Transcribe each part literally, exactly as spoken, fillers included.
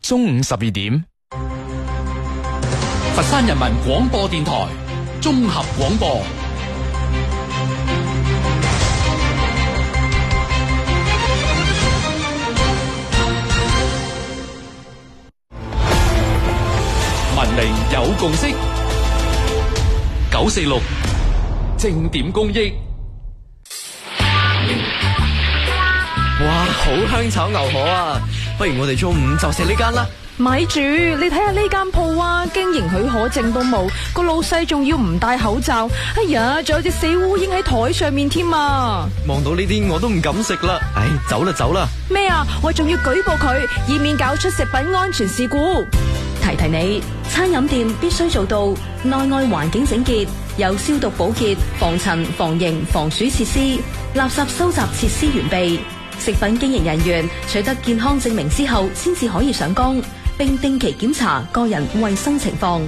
中午十二點。 佛山人民廣播電台綜合廣播。文明有共識，九四六正點公益。 哇，好香炒牛河啊！不如我哋中午就食呢間啦。 咪住，你睇下呢間鋪啊，經營許可證都冇，個老細仲要唔戴口罩，哎呀，仲有隻死烏蠅喺台上面添啊！ 望到呢啲我都唔敢食啦，唉，走啦走啦。 咩啊？我仲要舉報佢，以免搞出食品安全事故。 提提你，餐飲店必須做到內外環境整潔，有消毒保潔、防塵、防蠅、防鼠設施，垃圾收集設施完備。食品經營人員取得健康證明之後，先至可以上工，並定期檢查個人衛生情況。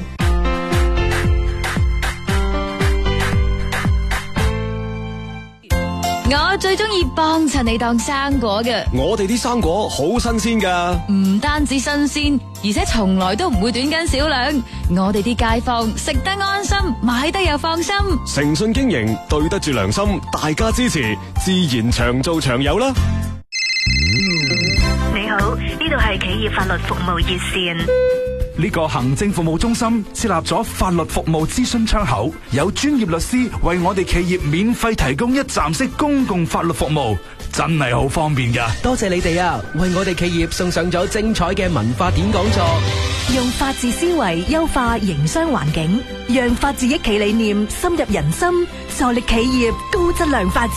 我最中意幫襯你當生果嘅， 我哋啲生果好新鮮噶， 唔單止新鮮，而且從來都唔會短斤少兩。我哋啲街坊食得安心，買得又放心。 誠信經營，對得住良心，大家支持，自然長做長有啦。 你好，呢度係企業法律服務熱線。 呢個行政服務中心設立咗法律服務諮詢窗口，有專業律師為我哋企業免費提供一站式公共法律服務，真係好方便噶。 多謝你哋啊，為我哋企業送上咗精彩嘅文化典講座， 用法治思維優化營商環境，讓法治益企理念深入人心，助力企業高質量發展。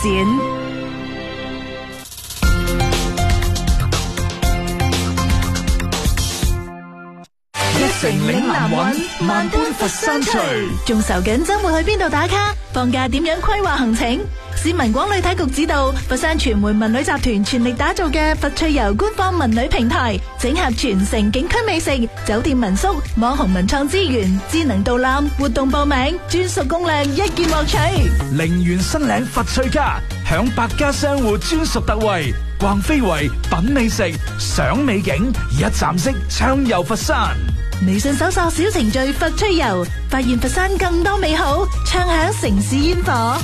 城嶺南韻，萬般佛山隨。 仲愁緊周末去邊度打卡？放假點樣規劃行程？市民廣旅體局指導，佛山傳媒文旅集團全力打造嘅佛趣遊官方文旅平台，整合全城景區美食、酒店民宿、網紅文創資源、智能導覽、活動報名、專屬攻略，一鍵獲取。 陵園新嶺佛趣家，享百家商戶專屬特惠，逛非遺、品美食、賞美景，一站式暢遊佛山。 微信搜索小程序佛趣遊，發現佛山更多美好，暢享城市煙火。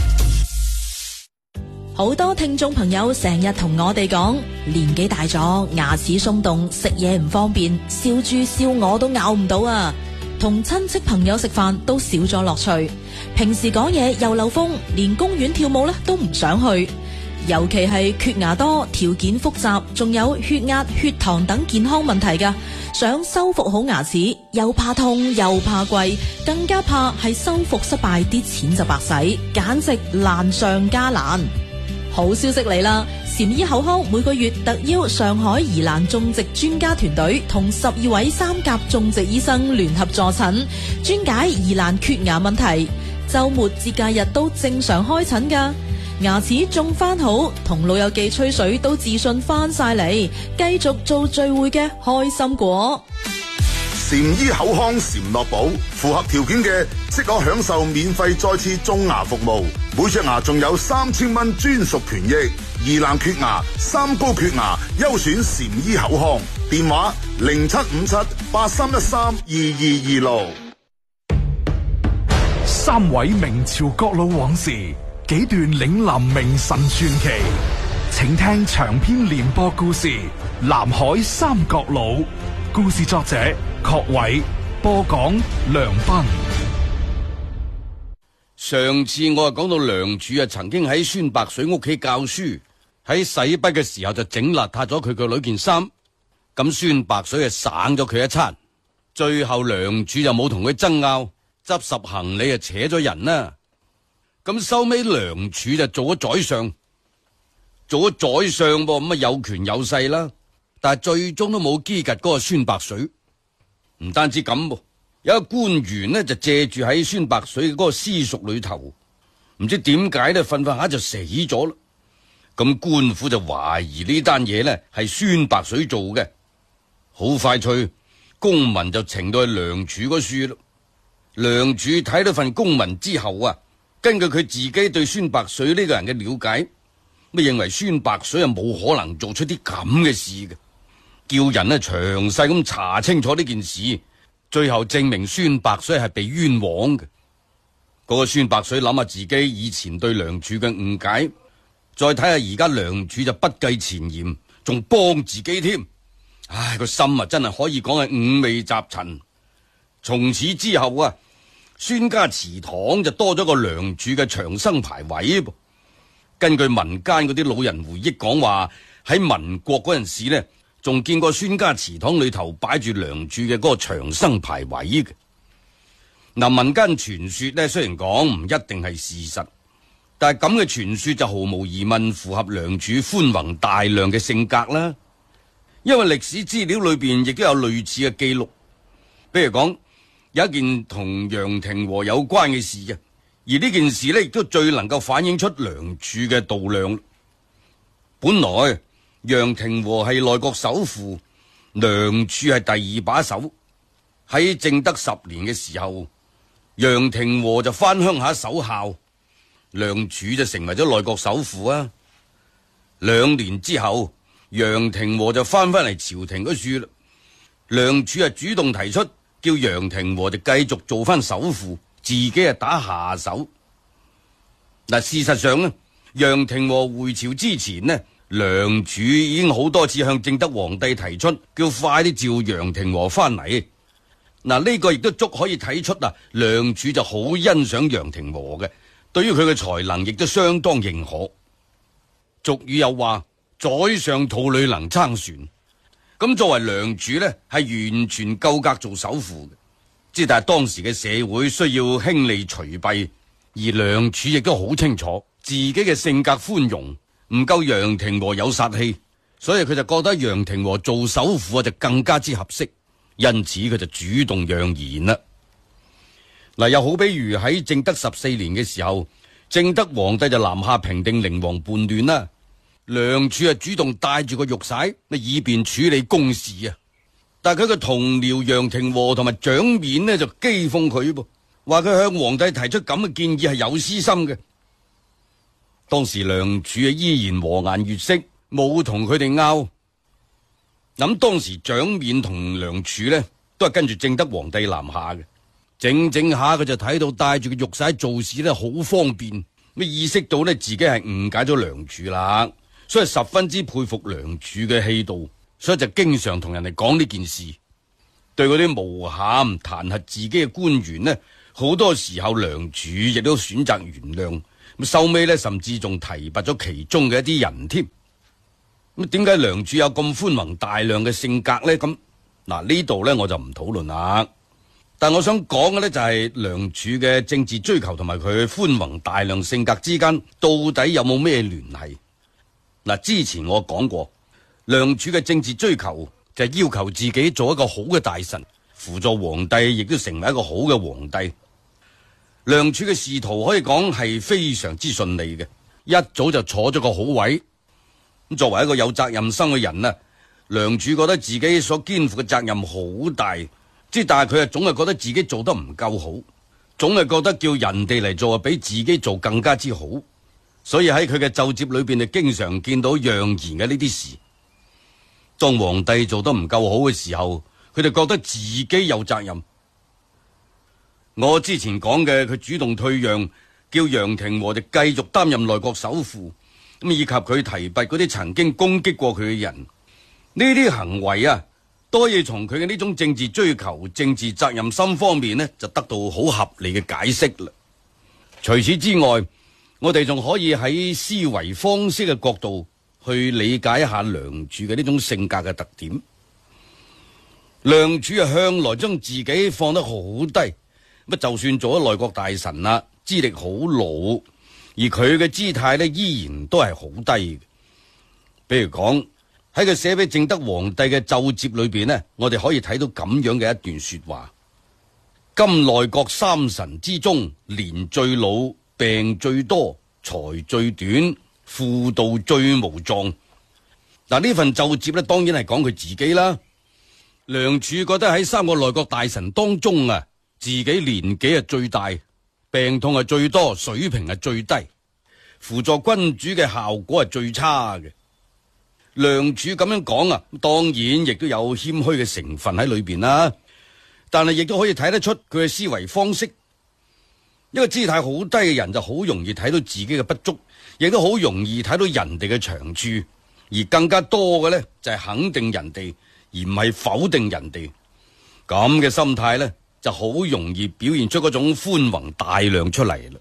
好多聽眾朋友成日同我哋講，年紀大咗，牙齒鬆動，食嘢唔方便，燒豬燒鵝都咬唔到啊！同親戚朋友食飯都少咗樂趣，平時講嘢又漏風，連公園跳舞咧都唔想去。尤其係缺牙多、條件複雜，仲有血壓、血糖等健康問題㗎。想修復好牙齒，又怕痛又怕貴，更加怕係修復失敗，啲錢就白使，簡直難上加難。好消息嚟啦！禪醫口腔每個月特邀上海宜蘭種植專家團隊同十二位三甲種植醫生聯合助診，專解宜蘭缺牙問題。週末節假日都正常開診㗎。牙齒種翻好，同老友記吹水都自信翻晒嚟，繼續做聚會嘅開心果。 禪醫口腔禪樂寶，符合條件嘅即可享受免費再次種牙服務，每隻牙仲有三千蚊專屬權益。宜蘭缺牙、三高缺牙，優選禪醫口腔。電話零七五七八三一三二二二六。 三位明朝國老往事，幾段嶺南名臣傳奇，請聽長篇連播故事《南海三國佬》。故事作者郝偉，播講梁斌。 上次我啊講到梁柱啊曾經喺孫白水屋企教書，喺洗筆嘅時候就整邋遢咗佢個女件衫，咁孫白水啊省咗佢一餐。最後梁柱就冇同佢爭拗，執拾行李啊扯咗人啦。咁收尾梁柱就做咗宰相，做咗宰相噃，咁啊有權有勢啦。但係最終都冇機及嗰個孫白水。唔單止咁噃，有一個官員呢就借住喺孫白水嗰個私塾裏頭，唔知點解呢瞓瞓下就死咗啦。咁官府就懷疑呢單嘢呢係孫白水做嘅。好快脆，公文就呈到去梁柱嗰處啦。梁柱睇到份公文之後啊，根據佢自己對孫白水呢個人嘅了解，咪認為孫白水係冇可能做出啲咁嘅事嘅。 叫人呢詳細咁查清楚呢件事，最後證明孫白水係被冤枉嘅。嗰個孫白水諗下自己以前對梁柱嘅誤解，再睇下而家梁柱就不計前嫌，仲幫自己添。唉，個心啊真係可以講係五味雜陳。從此之後啊，孫家祠堂就多咗個梁柱嘅長生牌位噃。根據民間嗰啲老人回憶講話，喺民國嗰陣時呢，仲見過孫家祠堂裏頭擺住梁柱嘅嗰個長生牌位嘅。嗱，民間傳說呢，雖然講唔一定係事實，但係咁嘅傳說就毫無疑問符合梁柱寬宏大量嘅性格啦。因為歷史資料裏邊亦都有類似嘅記錄，比如講有一件同楊廷和有關嘅事嘅，而呢件事呢亦都最能夠反映出梁柱嘅度量。本來楊廷和係內閣首輔，梁柱係第二把手。喺正德十年嘅時候，楊廷和就翻鄉下守孝，梁柱就成為咗內閣首輔啊。兩年之後，楊廷和就翻返嚟朝廷嗰處啦。梁柱啊主動提出叫楊廷和就繼續做翻首輔，自己啊打下手。嗱，事實上呢，楊廷和回朝之前呢，梁柱已經好多次向正德皇帝提出叫快啲召楊廷和翻嚟。嗱，呢個亦都足可以睇出啊，梁柱就好欣賞楊廷和嘅，對於佢嘅才能亦都相當認可。俗語有話，宰相肚裏能撐船。咁作為梁柱呢，係完全夠格做首輔嘅。之但係當時嘅社會需要興利除弊，而梁柱亦都好清楚自己嘅性格寬容，唔夠楊廷和有殺氣，所以佢就覺得楊廷和做首輔啊就更加之合適。因此佢就主動讓賢啦。嗱，又好比如喺正德十四年嘅時候，正德皇帝就南下平定寧王叛亂啦。梁柱啊主動帶住個玉璽，以便處理公事啊。但係佢嘅同僚楊廷和同埋蔣冕呢就譏諷佢噃，話佢向皇帝提出咁嘅建議係有私心嘅。當時梁柱啊依然和顏悅色，冇同佢哋拗。咁當時蔣冕同梁柱呢都係跟住正德皇帝南下嘅，整整下佢就睇到帶住個玉璽做事呢好方便，咁意識到呢自己係誤解咗梁柱啦，所以十分之佩服梁柱嘅氣度，所以就經常同人哋講呢件事。對嗰啲誣陷彈劾自己嘅官員呢，好多時候梁柱亦都選擇原諒，咁收尾呢甚至仲提拔咗其中嘅一啲人添。咁點解梁柱有咁寬宏大量嘅性格呢？咁嗱呢度呢我就唔討論啦。但我想講嘅呢，就係梁柱嘅政治追求同埋佢寬宏大量性格之間到底有冇咩聯繫？嗱，之前我講過，梁柱嘅政治追求就係要求自己做一個好嘅大臣，輔助皇帝，亦都成為一個好嘅皇帝。梁柱嘅仕途可以講係非常之順利嘅，一早就坐咗個好位。咁作為一個有責任心嘅人啊，梁柱覺得自己所肩負嘅責任好大，即但係佢啊總係覺得自己做得唔夠好，總係覺得叫人哋嚟做啊比自己做更加之好，所以喺佢嘅奏摺裏邊就經常見到讓賢嘅呢啲事。當皇帝做得唔夠好嘅時候，佢就覺得自己有責任。我之前講嘅佢主動退讓，叫楊廷和就繼續擔任內閣首輔，咁以及佢提拔嗰啲曾經攻擊過佢嘅人，呢啲行為啊，都可以從佢嘅呢種政治追求、政治責任心方面呢，就得到好合理嘅解釋啦。除此之外，我哋仲可以喺思維方式嘅角度去理解一下梁柱嘅呢種性格嘅特點。梁柱啊，向來將自己放得好低，咁就算做咗內閣大臣啦，資歷好老，而佢嘅姿態呢，依然都係好低嘅。比如講喺佢寫俾正德皇帝嘅奏摺裏邊呢，我哋可以睇到咁樣嘅一段說話：今內閣三臣之中，年最老，病最多，才最短，輔導最無狀。嗱，呢份奏摺呢，當然係講佢自己啦。梁柱覺得喺三個內閣大臣當中啊，自己年紀係最大，病痛係最多，水平係最低，輔助君主嘅效果係最差嘅。 梁柱咁樣講啊，當然亦都有謙虛嘅成分喺裏邊啦。但係亦都可以睇得出佢嘅思維方式。一個姿態好低嘅人就好容易睇到自己嘅不足，亦都好容易睇到人哋嘅長處，而更加多嘅呢，就係肯定人哋，而唔係否定人哋。咁嘅心態呢，就好容易表現出嗰種寬宏大量出嚟啦。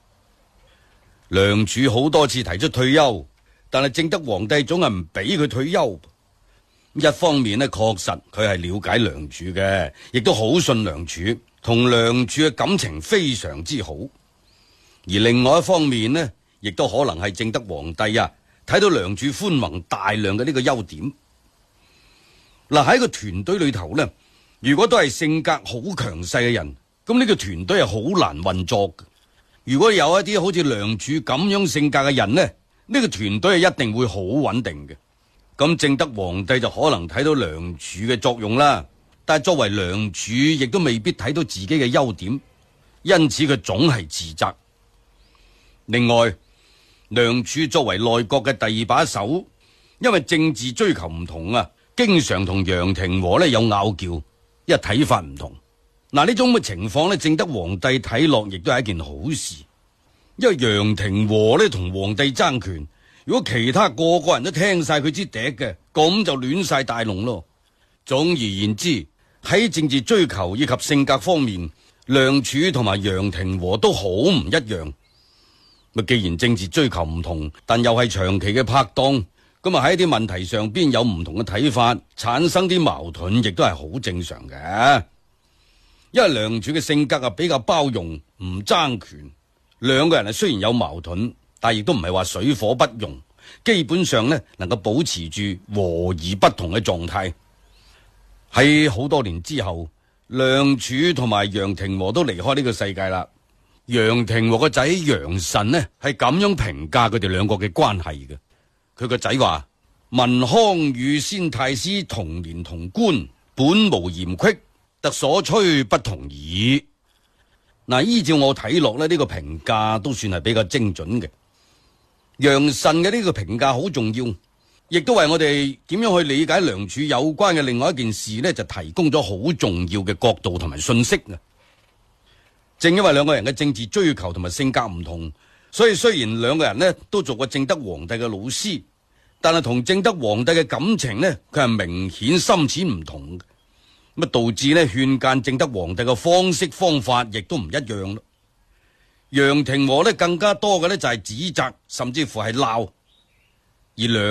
梁柱好多次提出退休，但係正德皇帝總係唔俾佢退休。一方面呢，確實佢係了解梁柱嘅，亦都好信梁柱，同梁柱嘅感情非常之好。而另外一方面呢，亦都可能係正德皇帝啊睇到梁柱寬宏大量嘅呢個優點。嗱，喺個團隊裏頭呢，如果都係性格好強勢嘅人，咁呢個團隊係好難運作嘅。如果有一啲好似梁柱咁樣性格嘅人呢，呢個團隊係一定會好穩定嘅。咁正德皇帝就可能睇到梁柱嘅作用啦，但係作為梁柱亦都未必睇到自己嘅優點，因此佢總係自責。另外，梁柱作為內閣嘅第二把手，因為政治追求唔同啊，經常同楊廷和呢有拗撬，因為睇法唔同。嗱，呢種嘅情況呢，正德皇帝睇落亦都係一件好事，因為楊廷和呢同皇帝爭權。如果其他個個人都聽晒佢支笛嘅，咁就亂晒大龍咯。總而言之，喺政治追求以及性格方面，梁柱同埋楊廷和都好唔一樣。咪既然政治追求唔同，但又係長期嘅拍檔，咁啊喺啲問題上邊有唔同嘅睇法，產生啲矛盾，亦都係好正常嘅。因為梁柱嘅性格啊比較包容，唔爭權，兩個人啊雖然有矛盾，但亦都唔係話水火不容，基本上呢能夠保持住和而不同嘅狀態。喺好多年之後，梁柱同埋楊廷和都離開呢個世界啦。楊廷和個仔楊慎呢係咁樣評價佢哋兩個嘅關係嘅。佢個仔話：文康與先太師同年同官，本無嫌隙，特所趨不同矣。嗱，依照我睇落呢，呢個評價都算係比較精準嘅。楊慎嘅呢個評價好重要，亦都為我哋點樣去理解梁柱有關嘅另外一件事呢，就提供咗好重要嘅角度同埋信息啊！正因為兩個人嘅政治追求同埋性格唔同，所以雖然兩個人呢都做過正德皇帝嘅老師，但係同正德皇帝嘅感情呢，佢係明顯深淺唔同嘅，咁啊導致呢勸諫正德皇帝嘅方式方法亦都唔一樣咯。楊廷和呢更加多嘅呢就係指責，甚至乎係鬧，而梁